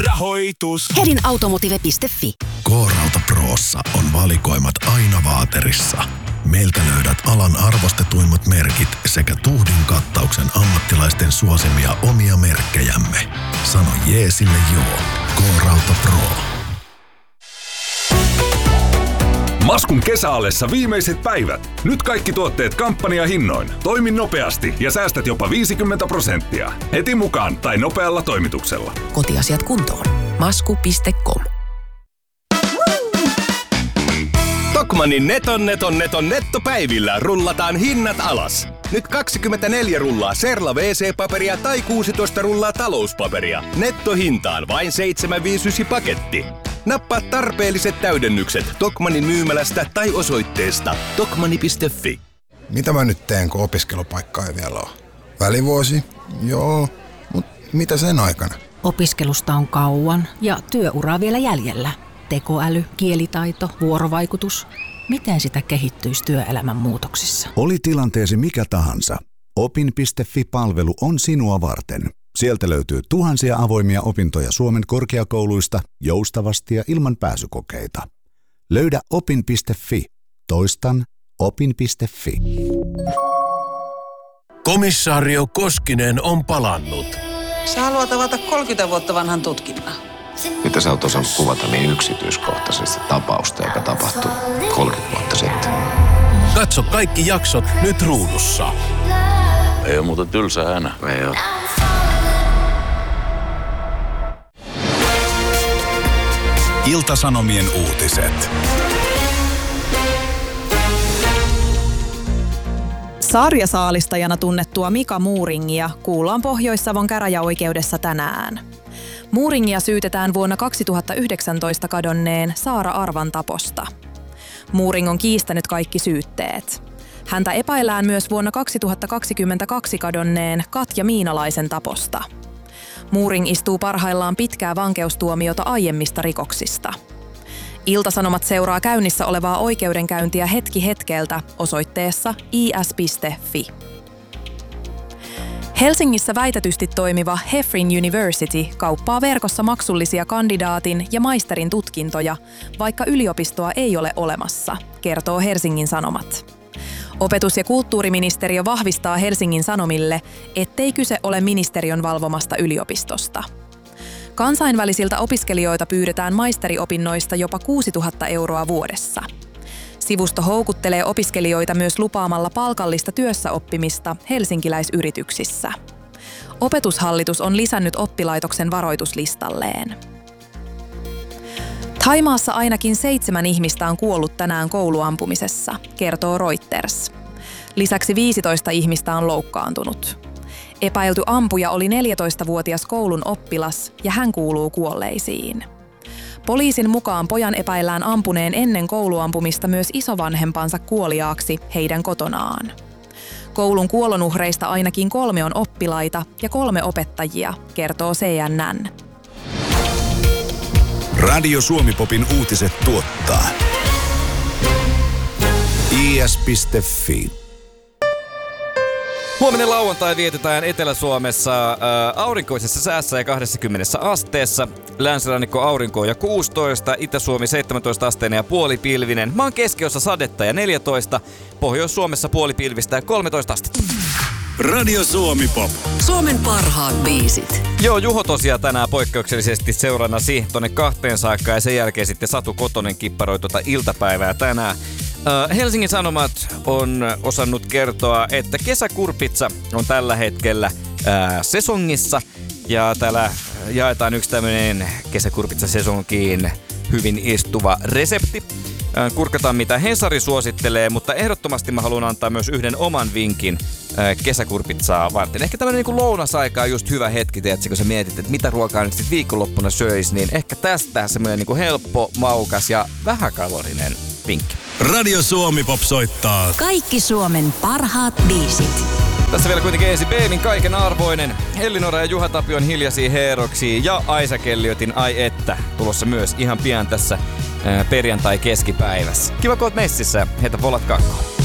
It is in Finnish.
Rahoitus. Hedinautomotive.fi. K-Rauta Prossa on valikoimat aina vaaterissa. Meiltä löydät alan arvostetuimmat merkit sekä tuhdin kattauksen ammattilaisten suosimia omia merkkejämme. Sano jee sille joo. K-Rauta Pro. Maskun kesäallessa viimeiset päivät. Nyt kaikki tuotteet kampanjahinnoin. Toimi nopeasti ja säästät jopa 50%. Heti mukaan tai nopealla toimituksella. Kotiasiat kuntoon. Masku.com. Tokmannin nettopäivillä rullataan hinnat alas. Nyt 24 rullaa Serla WC-paperia tai 16 rullaa talouspaperia. Nettohintaan vain 7,59 paketti. Nappaa tarpeelliset täydennykset Tokmannin myymälästä tai osoitteesta tokmanni.fi. Mitä mä nyt teen, kun opiskelupaikkaa ei vielä ole? Välivuosi? Joo, mutta mitä sen aikana? Opiskelusta on kauan ja työuraa vielä jäljellä. Tekoäly, kielitaito, vuorovaikutus. Miten sitä kehittyisi työelämän muutoksissa? Oli tilanteesi mikä tahansa. Opin.fi-palvelu on sinua varten. Sieltä löytyy tuhansia avoimia opintoja Suomen korkeakouluista joustavasti ja ilman pääsykokeita. Löydä opin.fi. Toistan opin.fi. Komissaario Koskinen on palannut. Sä haluat avata 30 vuotta vanhan tutkinnan. Mitä sä oot osannut kuvata niin yksityiskohtaisesti tapausta, joka tapahtui 30 vuotta sitten? Katso kaikki jaksot nyt Ruudussa. Ei ole muuten tylsää enää. Ei ole. Ilta-Sanomien uutiset. Sarjasaalistajana tunnettua Mika Muuringia kuullaan Pohjois-Savon käräjäoikeudessa tänään. Muuringia syytetään vuonna 2019 kadonneen Saara Arvan taposta. Muuring on kiistänyt kaikki syytteet. Häntä epäillään myös vuonna 2022 kadonneen Katja Miinalaisen taposta. Muuring istuu parhaillaan pitkää vankeustuomiota aiemmista rikoksista. Ilta-Sanomat seuraa käynnissä olevaa oikeudenkäyntiä hetki hetkeltä osoitteessa is.fi. Helsingissä väitetysti toimiva Hefrin University kauppaa verkossa maksullisia kandidaatin ja maisterin tutkintoja, vaikka yliopistoa ei ole olemassa, kertoo Helsingin Sanomat. Opetus- ja kulttuuriministeriö vahvistaa Helsingin Sanomille, ettei kyse ole ministeriön valvomasta yliopistosta. Kansainvälisiltä opiskelijoilta pyydetään maisteriopinnoista jopa 6 000 euroa vuodessa. Sivusto houkuttelee opiskelijoita myös lupaamalla palkallista työssäoppimista helsinkiläisyrityksissä. Opetushallitus on lisännyt oppilaitoksen varoituslistalleen. Thaimaassa ainakin 7 ihmistä on kuollut tänään kouluampumisessa, kertoo Reuters. Lisäksi 15 ihmistä on loukkaantunut. Epäilty ampuja oli 14-vuotias koulun oppilas ja hän kuuluu kuolleisiin. Poliisin mukaan pojan epäillään ampuneen ennen kouluampumista myös isovanhempansa kuoliaaksi heidän kotonaan. Koulun kuolonuhreista ainakin 3 on oppilaita ja 3 opettajia, kertoo CNN. Radio Suomi-popin uutiset tuottaa is.fi. Huominen lauantai vietetään Etelä-Suomessa aurinkoisessa säässä ja 20 asteessa. Länsirannikko aurinko ja 16, Itä-Suomi 17 asteinen ja puolipilvinen. Maan keskiossa sadetta ja 14, Pohjois-Suomessa puolipilvistä ja 13 astetta. Radio Suomi-pop. Suomen parhaat biisit. Joo, Juho tosiaan tänään poikkeuksellisesti seurannasi tonne 2 saakka ja sen jälkeen sitten Satu Kotonen kipparoi iltapäivää tänään. Helsingin Sanomat on osannut kertoa, että kesäkurpitsa on tällä hetkellä sesongissa ja täällä jaetaan yksi tämmöinen kesäkurpitsa-sesonkiin hyvin istuva resepti. Kurkataan mitä Hesari suosittelee, mutta ehdottomasti mä haluan antaa myös yhden oman vinkin kesäkurpitsaa varten. Ehkä tämmönen niinku lounasaikaa just hyvä hetki, tiedätkö, kun sä mietit, että mitä ruokaa nyt sit viikonloppuna söis, niin ehkä tästä semmoinen niinku helppo, maukas ja vähäkalorinen vinkki. Radio Suomi-pop soittaa Kaikki Suomen parhaat biisit. Tässä vielä kuitenkin ensin Beemin kaiken arvoinen. Ellinora ja Juha Tapion hiljaisia heeroksia ja Aisa Kelliotin Ai että tulossa myös ihan pian tässä perjantai-keskipäivässä. Kiva kun oot messissä, heitä volat kakkoon.